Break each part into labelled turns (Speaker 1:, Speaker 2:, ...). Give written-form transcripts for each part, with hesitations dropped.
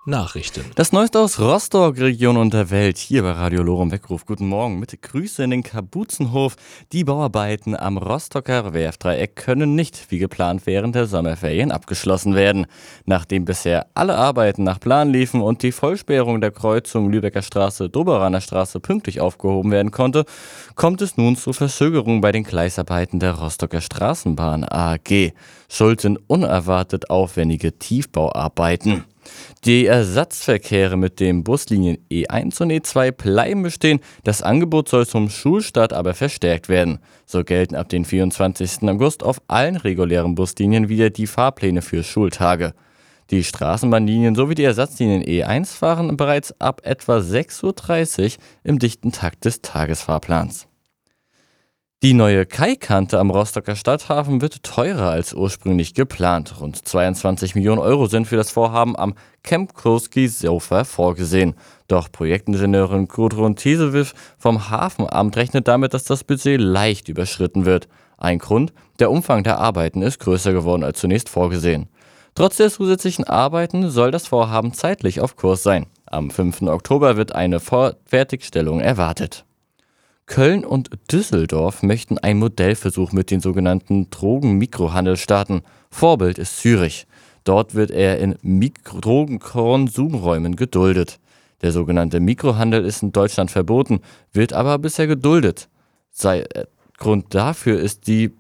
Speaker 1: Nachrichten.
Speaker 2: Das Neueste aus Rostock, Region und der Welt, hier bei Radio Lorem Weckruf. Guten Morgen, mit Grüße in den Kapuzenhof. Die Bauarbeiten am Rostocker Werftdreieck können nicht, wie geplant, während der Sommerferien abgeschlossen werden. Nachdem bisher alle Arbeiten nach Plan liefen und die Vollsperrung der Kreuzung Lübecker Straße-Doberaner Straße pünktlich aufgehoben werden konnte, kommt es nun zu Verzögerungen bei den Gleisarbeiten der Rostocker Straßenbahn AG. Schuld sind unerwartet aufwendige Tiefbauarbeiten. Die Ersatzverkehre mit den Buslinien E1 und E2 bleiben bestehen. Das Angebot soll zum Schulstart aber verstärkt werden. So gelten ab dem 24. August auf allen regulären Buslinien wieder die Fahrpläne für Schultage. Die Straßenbahnlinien sowie die Ersatzlinien E1 fahren bereits ab etwa 6:30 Uhr im dichten Takt des Tagesfahrplans. Die neue Kaikante am Rostocker Stadthafen wird teurer als ursprünglich geplant. Rund 22 Millionen Euro sind für das Vorhaben am Camp Kurski-Sofa vorgesehen. Doch Projektingenieurin Gudrun Tesewiff vom Hafenamt rechnet damit, dass das Budget leicht überschritten wird. Ein Grund: der Umfang der Arbeiten ist größer geworden als zunächst vorgesehen. Trotz der zusätzlichen Arbeiten soll das Vorhaben zeitlich auf Kurs sein. Am 5. Oktober wird eine Fertigstellung erwartet. Köln und Düsseldorf möchten einen Modellversuch mit den sogenannten Drogenmikrohandel starten. Vorbild ist Zürich. Dort wird er in Drogenkonsumräumen geduldet. Der sogenannte Mikrohandel ist in Deutschland verboten, wird aber bisher geduldet. Grund dafür ist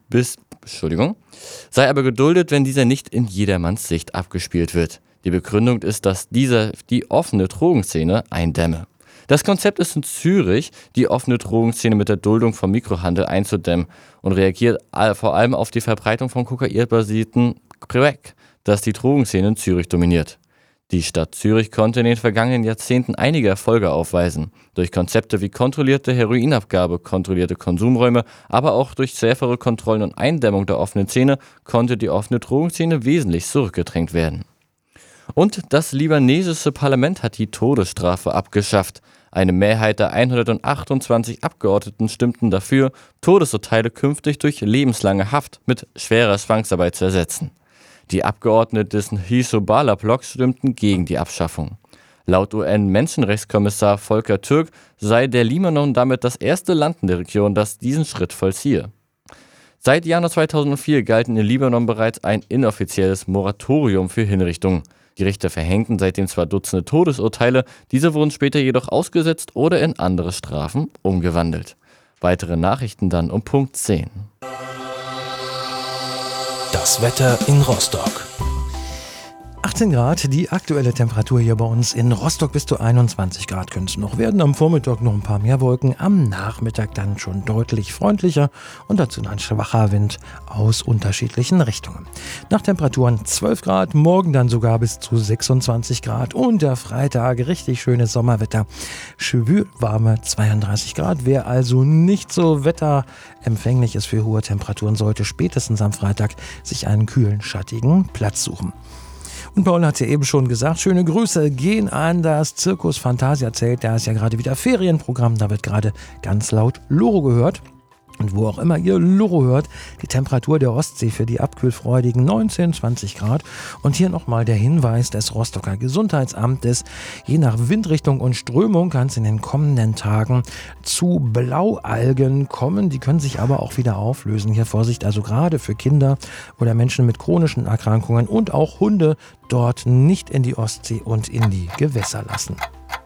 Speaker 2: sei aber geduldet, wenn dieser nicht in jedermanns Sicht abgespielt wird. Die Begründung ist, dass dieser die offene Drogenszene eindämme. Das Konzept ist in Zürich, die offene Drogenszene mit der Duldung vom Mikrohandel einzudämmen und reagiert vor allem auf die Verbreitung von kokainbasierten Crack, das die Drogenszene in Zürich dominiert. Die Stadt Zürich konnte in den vergangenen Jahrzehnten einige Erfolge aufweisen. Durch Konzepte wie kontrollierte Heroinabgabe, kontrollierte Konsumräume, aber auch durch schärfere Kontrollen und Eindämmung der offenen Szene konnte die offene Drogenszene wesentlich zurückgedrängt werden. Und das libanesische Parlament hat die Todesstrafe abgeschafft. Eine Mehrheit der 128 Abgeordneten stimmten dafür, Todesurteile künftig durch lebenslange Haft mit schwerer Zwangsarbeit zu ersetzen. Die Abgeordneten des Hisbollah-Blocks stimmten gegen die Abschaffung. Laut UN-Menschenrechtskommissar Volker Türk sei der Libanon damit das erste Land in der Region, das diesen Schritt vollziehe. Seit Januar 2004 galten im Libanon bereits ein inoffizielles Moratorium für Hinrichtungen. Die Richter verhängten seitdem zwar Dutzende Todesurteile, diese wurden später jedoch ausgesetzt oder in andere Strafen umgewandelt. Weitere Nachrichten dann um Punkt 10.
Speaker 1: Das Wetter in Rostock.
Speaker 3: 18 Grad, die aktuelle Temperatur hier bei uns in Rostock bis zu 21 Grad können es noch werden. Am Vormittag noch ein paar mehr Wolken, am Nachmittag dann schon deutlich freundlicher und dazu ein schwacher Wind aus unterschiedlichen Richtungen. Nach Temperaturen 12 Grad, morgen dann sogar bis zu 26 Grad und der Freitag richtig schönes Sommerwetter, schwülwarme 32 Grad. Wer also nicht so wetterempfänglich ist für hohe Temperaturen, sollte spätestens am Freitag sich einen kühlen, schattigen Platz suchen. Und Paul hat es ja eben schon gesagt, schöne Grüße gehen an das Circus Fantasia Zelt. Da ist ja gerade wieder Ferienprogramm, da wird gerade ganz laut Loro gehört. Und wo auch immer ihr Loro hört, die Temperatur der Ostsee für die abkühlfreudigen 19, 20 Grad. Und hier nochmal der Hinweis des Rostocker Gesundheitsamtes. Je nach Windrichtung und Strömung kann es in den kommenden Tagen zu Blaualgen kommen. Die können sich aber auch wieder auflösen. Hier Vorsicht, also gerade für Kinder oder Menschen mit chronischen Erkrankungen und auch Hunde dort nicht in die Ostsee und in die Gewässer lassen.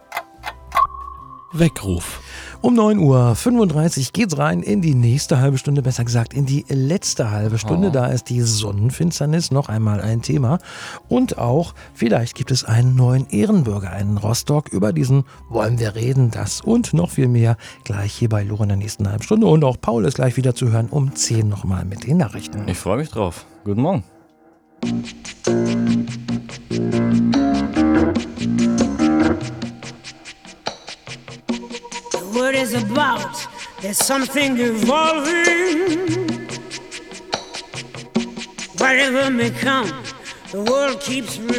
Speaker 1: Weckruf.
Speaker 3: Um 9:35 Uhr geht's rein in die nächste halbe Stunde, besser gesagt in die letzte halbe Stunde. Da ist die Sonnenfinsternis noch einmal ein Thema. Und auch, vielleicht gibt es einen neuen Ehrenbürger in Rostock. Über diesen wollen wir reden. Das und noch viel mehr gleich hier bei Loro in der nächsten halben Stunde. Und auch Paul ist gleich wieder zu hören um 10 nochmal mit den Nachrichten.
Speaker 2: Ich freue mich drauf. Guten Morgen.
Speaker 4: What is about? There's something evolving. Whatever may come, the world keeps